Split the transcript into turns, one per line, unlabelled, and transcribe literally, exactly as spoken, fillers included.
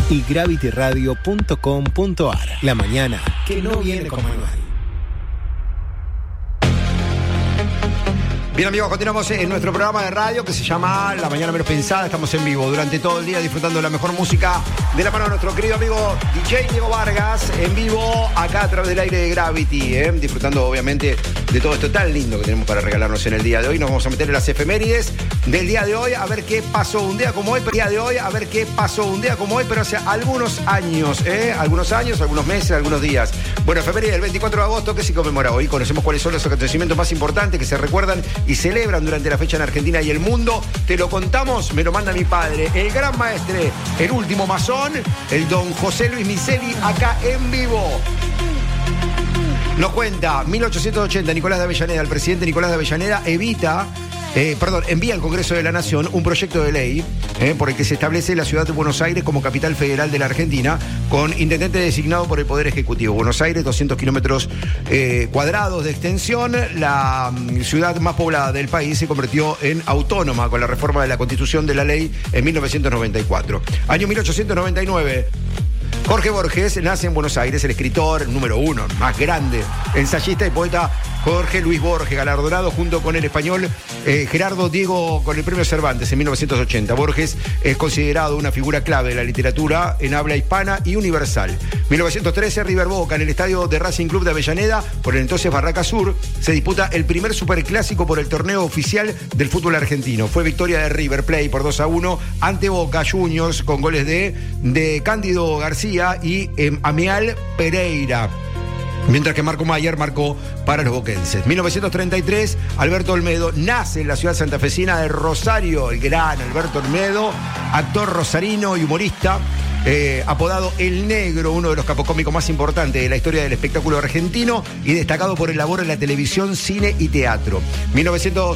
y gravity radio punto com punto a r. La mañana que no viene con manual.
Bien, amigos, continuamos en nuestro programa de radio que se llama La Mañana Menos Pensada. Estamos en vivo durante todo el día disfrutando de la mejor música de la mano de nuestro querido amigo D J Diego Vargas, en vivo acá a través del aire de Gravity, ¿eh? Disfrutando obviamente de todo esto tan lindo que tenemos para regalarnos en el día de hoy. Nos vamos a meter en las efemérides del día de hoy, a ver qué pasó un día como hoy, pero el día de hoy, a ver qué pasó un día como hoy, pero hace algunos años, ¿eh? Algunos años, algunos meses, algunos días. Bueno, efeméride del veinticuatro de agosto, que se conmemora hoy. Conocemos cuáles son los acontecimientos más importantes que se recuerdan y celebran durante la fecha en Argentina y el mundo. Te lo contamos, me lo manda mi padre, el gran maestre, el último masón, el don José Luis Miseli, acá en vivo. Nos cuenta, mil ochocientos ochenta, Nicolás de Avellaneda, el presidente Nicolás de Avellaneda evita, eh, perdón, envía al Congreso de la Nación un proyecto de ley eh, por el que se establece la ciudad de Buenos Aires como capital federal de la Argentina, con intendente designado por el Poder Ejecutivo. Buenos Aires, doscientos kilómetros eh, cuadrados de extensión, la mm, ciudad más poblada del país, se convirtió en autónoma con la reforma de la Constitución de la Ley en mil novecientos noventa y cuatro. Año mil ochocientos noventa y nueve. Jorge Borges nace en Buenos Aires, el escritor número uno, más grande, ensayista y poeta Jorge Luis Borges, galardonado junto con el español eh, Gerardo Diego con el premio Cervantes en mil novecientos ochenta. Borges es considerado una figura clave de la literatura en habla hispana y universal. mil novecientos trece, River Boca, en el estadio de Racing Club de Avellaneda, por el entonces Barraca Sur, se disputa el primer superclásico por el torneo oficial del fútbol argentino. Fue victoria de River Plate por dos a uno ante Boca Juniors con goles de, de Cándido García y eh, Ameal Pereira, mientras que Marco Mayer marcó para los boquenses. mil novecientos treinta y tres, Alberto Olmedo nace en la ciudad santafesina de Rosario, el gran Alberto Olmedo, actor rosarino y humorista, eh, apodado El Negro, uno de los capocómicos más importantes de la historia del espectáculo argentino y destacado por el labor en la televisión, cine y teatro. mil novecientos